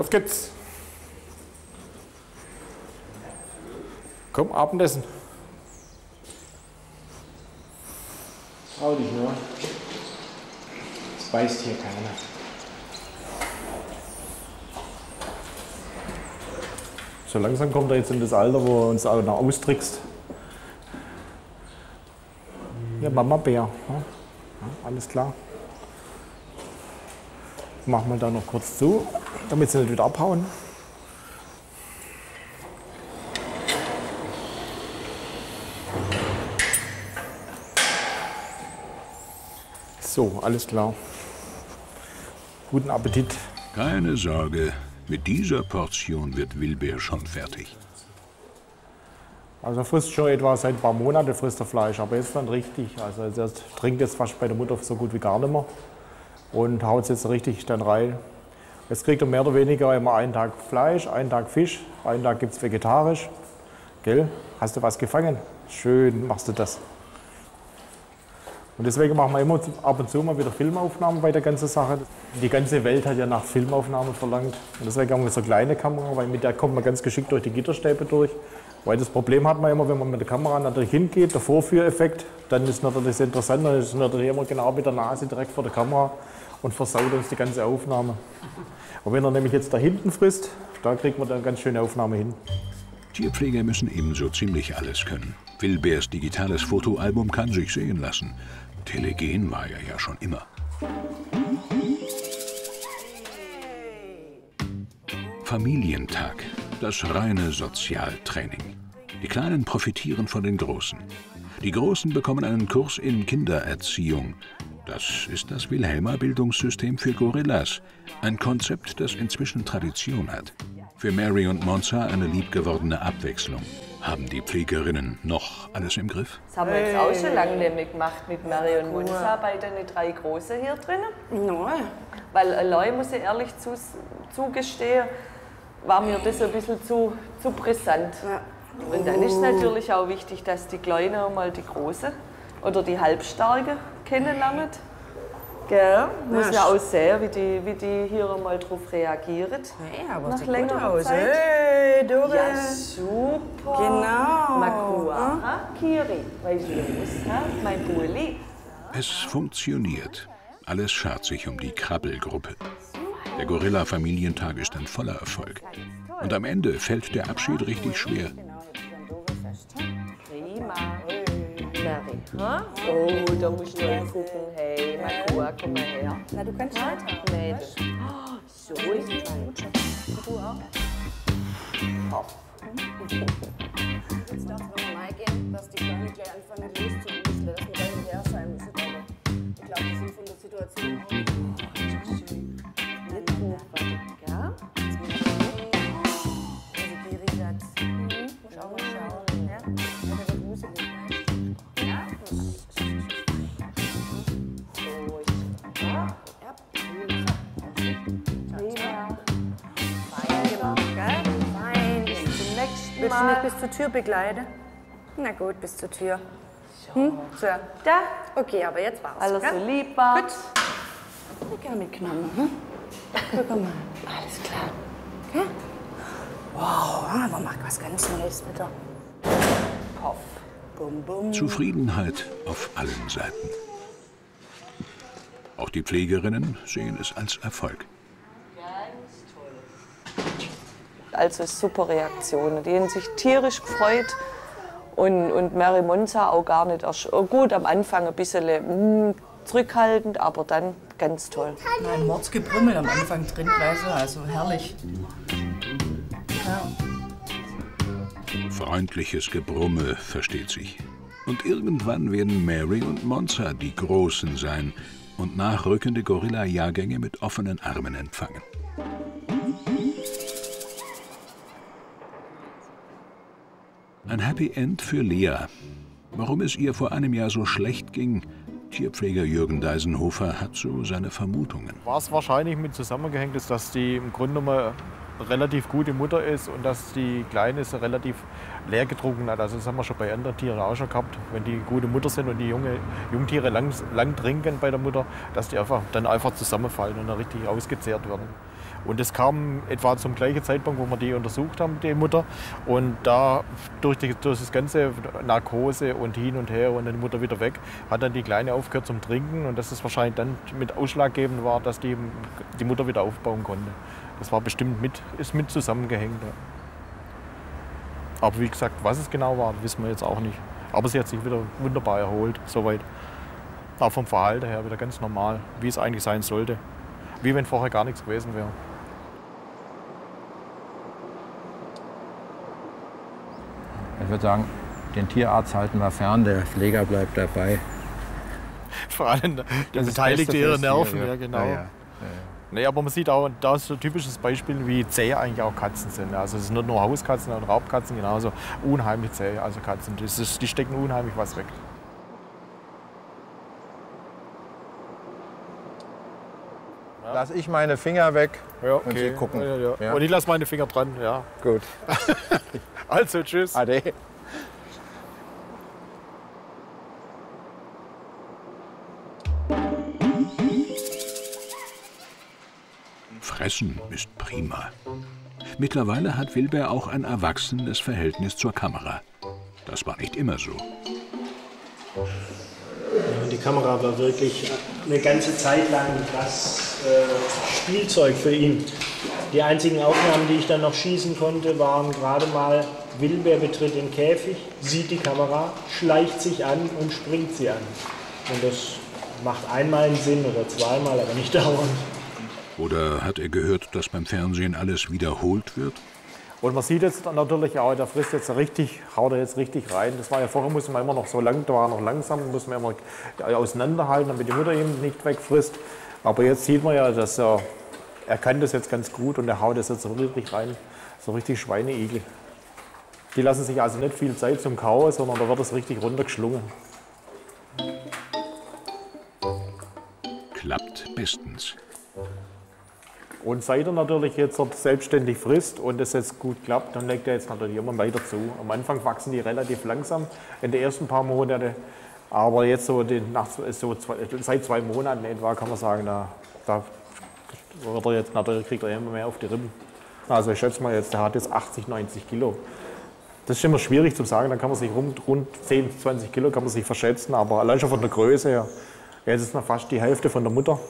Auf geht's. Komm, Abendessen. Trau dich nur. Es beißt hier keiner. So langsam kommt er jetzt in das Alter, wo er uns auch noch austrickst. Ja, Mama Bär. Ja, alles klar. Machen wir da noch kurz zu, damit sie nicht wieder abhauen. So, alles klar. Guten Appetit. Keine Sorge, mit dieser Portion wird Wilbert schon fertig. Also er frisst schon etwa seit ein paar Monaten frisst er Fleisch, aber jetzt dann richtig. Also er trinkt jetzt fast bei der Mutter so gut wie gar nicht mehr und haut es jetzt richtig dann rein. Jetzt kriegt er mehr oder weniger immer einen Tag Fleisch, einen Tag Fisch, einen Tag gibt es vegetarisch. Gell? Hast du was gefangen? Schön machst du das. Und deswegen machen wir immer ab und zu mal wieder Filmaufnahmen bei der ganzen Sache. Die ganze Welt hat ja nach Filmaufnahmen verlangt. Und deswegen haben wir so eine kleine Kamera, weil mit der kommt man ganz geschickt durch die Gitterstäbe durch. Weil das Problem hat man immer, wenn man mit der Kamera natürlich hingeht, der Vorführeffekt, dann ist natürlich das interessant, dann ist natürlich immer genau mit der Nase direkt vor der Kamera und versaut uns die ganze Aufnahme. Und wenn er nämlich jetzt da hinten frisst, da kriegt man dann eine ganz schöne Aufnahme hin. Tierpfleger müssen ebenso ziemlich alles können. Wilberts digitales Fotoalbum kann sich sehen lassen. Telegen war er ja schon immer. Familientag, das reine Sozialtraining. Die Kleinen profitieren von den Großen. Die Großen bekommen einen Kurs in Kindererziehung. Das ist das Wilhelma-Bildungssystem für Gorillas. Ein Konzept, das inzwischen Tradition hat. Für Mary und Monza eine liebgewordene Abwechslung. Haben die Pflegerinnen noch alles im Griff? Das haben wir jetzt auch schon lange nicht gemacht mit Mary und Monza bei den 3 Großen hier drinnen. Nein. Weil allein, muss ich ehrlich zugestehen, war mir das ein bisschen zu brisant. Ja. Und dann ist es natürlich auch wichtig, dass die Kleinen mal die Großen oder die Halbstarken kennenlernen. Gell? Muss ja auch sehen, wie die hier mal darauf reagieren. Ja, aber nach längerer Zeit. Hey, Dore. Ja, super. Genau. Makua, Kiri. Weißt du was, mein Bulli? Es funktioniert. Alles schart sich um die Krabbelgruppe. Der Gorilla-Familientag ist ein voller Erfolg. Und am Ende fällt der Abschied richtig schwer. Prima. Mary, ha? Oh, da musst du mal gucken. Hey, Makua, komm mal her. Na, du kannst weiter. Mädel. Oh, so ist es. Du auch? Oh. Jetzt darf es noch mal gehen, dass die Kleinen gleich anfangen loszuwuseln. Das wird dann her sein müssen. Aber ich glaube, die sind von der Situation auch. Nicht hochwärtig, gell? Also Giri sagt, muss auch mal schauen. Ja? Aber der wird wuselig, ne? Ja? So ist es. Ja? Ja. Prima. Fein gemacht, gell? Fein. Bis zum nächsten Willst du Mal. mich bis zur Tür begleiten? Na gut, bis zur Tür. So. Da. Okay, aber jetzt war's. Alles gell? so lieb war. Gut. Ich kann mitgenommen. Hm? Guck mal. Alles klar. Okay? Wow, aber mach was ganz Neues wieder. Kopf. Bum, bum. Zufriedenheit auf allen Seiten. Auch die Pflegerinnen sehen es als Erfolg. Also super Reaktionen. Die haben sich tierisch gefreut. Und Mary Monza auch gar nicht erst. Gut, am Anfang ein bisschen zurückhaltend, aber dann ganz toll. Ein Mordsgebrümmel am Anfang drin, weißt du, also herrlich. Ja. Freundliches Gebrumme, versteht sich. Und irgendwann werden Mary und Monza die Großen sein und nachrückende Gorilla-Jahrgänge mit offenen Armen empfangen. Ein Happy End für Lea. Warum es ihr vor einem Jahr so schlecht ging, Tierpfleger Jürgen Deisenhofer hat so seine Vermutungen. War es wahrscheinlich mit zusammengehängt, ist, dass die im Grunde genommen relativ gute Mutter ist und dass die Kleine sie relativ leer getrunken hat. Also das haben wir schon bei anderen Tieren auch schon gehabt. Wenn die gute Mutter sind und die Jungtiere lang trinken bei der Mutter, dass die dann einfach zusammenfallen und dann richtig ausgezehrt werden. Und das kam etwa zum gleichen Zeitpunkt, wo wir die untersucht haben, die Mutter. Und da durch das ganze Narkose und hin und her und dann die Mutter wieder weg, hat dann die Kleine aufgehört zum Trinken. Und dass es wahrscheinlich dann mit ausschlaggebend war, dass die Mutter wieder aufbauen konnte. Das war bestimmt ist mit zusammengehängt. Ja. Aber wie gesagt, was es genau war, wissen wir jetzt auch nicht. Aber sie hat sich wieder wunderbar erholt, soweit. Auch vom Verhalten her wieder ganz normal, wie es eigentlich sein sollte. Wie wenn vorher gar nichts gewesen wäre. Ich würde sagen, den Tierarzt halten wir fern, der Pfleger bleibt dabei. Vor allem der Beteiligte ihre Nerven, ja genau. Ja. Nee, aber man sieht auch, da ist so ein typisches Beispiel, wie zäh eigentlich auch Katzen sind. Also es sind nicht nur Hauskatzen, sondern Raubkatzen genauso. Unheimlich zäh, also Katzen. Die stecken unheimlich was weg. Lass ich meine Finger weg ja, okay. und Sie gucken. Ja. Und ich lasse meine Finger dran, ja. Gut. Also, tschüss. Ade. Fressen ist prima. Mittlerweile hat Wilber auch ein erwachsenes Verhältnis zur Kamera. Das war nicht immer so. Die Kamera war wirklich eine ganze Zeit lang das Spielzeug für ihn. Die einzigen Aufnahmen, die ich dann noch schießen konnte, waren gerade mal, Wilber betritt den Käfig, sieht die Kamera, schleicht sich an und springt sie an. Und das macht einmal einen Sinn oder zweimal, aber nicht dauernd. Oder hat er gehört, dass beim Fernsehen alles wiederholt wird? Und man sieht jetzt natürlich auch, der frisst jetzt richtig, haut er jetzt richtig rein. Das war ja vorher, musste man immer noch so lang, da war noch langsam, muss man immer auseinanderhalten, damit die Mutter eben nicht wegfrisst. Aber jetzt sieht man ja, dass er kann das jetzt ganz gut und er haut das jetzt so richtig rein, so richtig Schweineigel. Die lassen sich also nicht viel Zeit zum Kauen, sondern da wird es richtig runtergeschlungen. Klappt bestens. Und seit er natürlich jetzt selbstständig frisst und das jetzt gut klappt, dann legt er jetzt natürlich immer weiter zu. Am Anfang wachsen die relativ langsam in den ersten paar Monaten, aber jetzt seit 2 Monaten etwa kann man sagen, da wird er jetzt natürlich, kriegt er immer mehr auf die Rippen. Also ich schätze mal jetzt, der hat jetzt 80, 90 Kilo. Das ist immer schwierig zu sagen, dann kann man sich rund 10, 20 Kilo kann man sich verschätzen, aber allein schon von der Größe her, jetzt ist noch fast die Hälfte von der Mutter.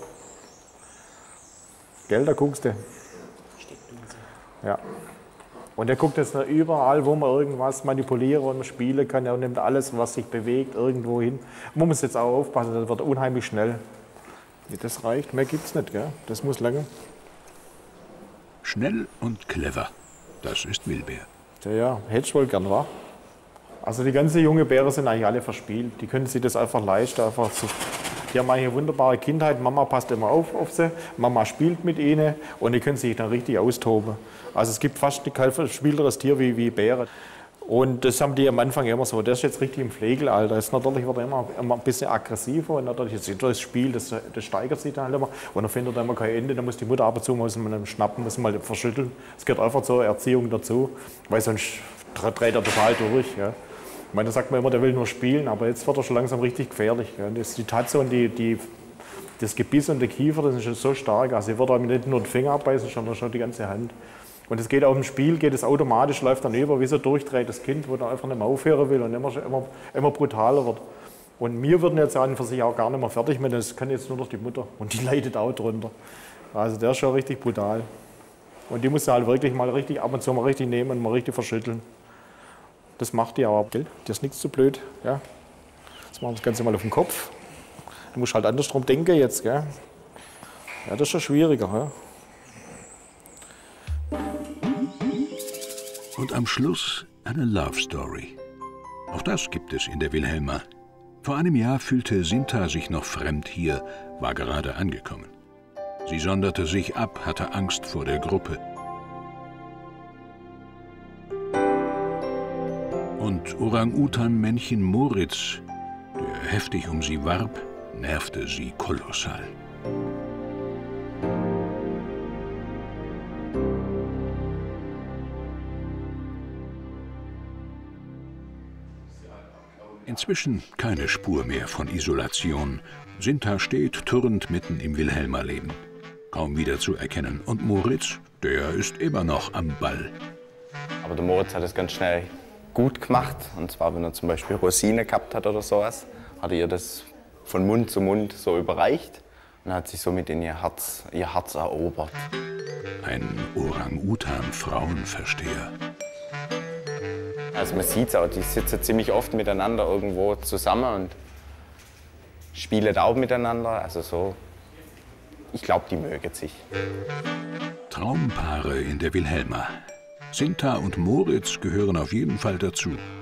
Gell, da guckst du. Ja. Und er guckt jetzt überall, wo man irgendwas manipulieren und spielen kann. Er nimmt alles, was sich bewegt, irgendwo hin. Man muss jetzt auch aufpassen, das wird unheimlich schnell. Das reicht, mehr gibt's nicht, gell? Das muss lange. Schnell und clever, das ist Wilber. Ja, hätte ich wohl gern, wa? Also die ganzen junge Bären sind eigentlich alle verspielt. Die können sich das einfach leisten, die haben eine wunderbare Kindheit, Mama passt immer auf sie, Mama spielt mit ihnen und die können sich dann richtig austoben. Also es gibt fast kein spieleres Tier wie Bären. Und das haben die am Anfang immer so, das ist jetzt richtig im Pflegealter. Jetzt natürlich wird er immer ein bisschen aggressiver und natürlich das Spiel, das steigert sich dann halt immer. Und dann findet er immer kein Ende, dann muss die Mutter ab und zu mal schnappen, muss mal verschütteln. Es gehört einfach zur Erziehung dazu, weil sonst dreht er total durch. Ja. Ich meine, da sagt man immer, der will nur spielen, aber jetzt wird er schon langsam richtig gefährlich. Ja. Die Tatze und das Gebiss und der Kiefer, das ist schon so stark. Also, er wird einem nicht nur den Finger abbeißen, sondern schon die ganze Hand. Und es geht auch im Spiel, geht es automatisch, läuft dann über, wie so ein durchdrehtes Kind, wo dann einfach nicht mehr aufhören will und immer brutaler wird. Und wir würden jetzt an und für sich auch gar nicht mehr fertig mit, das kann jetzt nur noch die Mutter. Und die leidet auch drunter. Also der ist schon richtig brutal. Und die muss halt wirklich mal richtig ab und zu mal richtig nehmen und mal richtig verschütteln. Das macht die aber, gell? Das ist nichts zu blöd. Ja? Jetzt machen wir das Ganze mal auf den Kopf. Du musst halt andersrum denken jetzt. Gell? Ja, das ist schon schwieriger. Ja? Und am Schluss eine Love Story. Auch das gibt es in der Wilhelma. Vor einem Jahr fühlte Sinta sich noch fremd hier, war gerade angekommen. Sie sonderte sich ab, hatte Angst vor der Gruppe. Und Orang-Utan-Männchen Moritz, der heftig um sie warb, nervte sie kolossal. Inzwischen keine Spur mehr von Isolation. Sinta steht turnt mitten im Wilhelmerleben. Kaum wieder zu erkennen. Und Moritz, der ist immer noch am Ball. Aber der Moritz hat es ganz schnell gut gemacht. Und zwar, wenn er zum Beispiel Rosine gehabt hat oder sowas, hat er ihr das von Mund zu Mund so überreicht und hat sich somit in ihr Herz erobert. Ein Orang-Utan-Frauenversteher. Also man sieht es auch, die sitzen ziemlich oft miteinander irgendwo zusammen und spielen auch miteinander. Also so, ich glaube, die mögen sich. Traumpaare in der Wilhelma. Sinta und Moritz gehören auf jeden Fall dazu.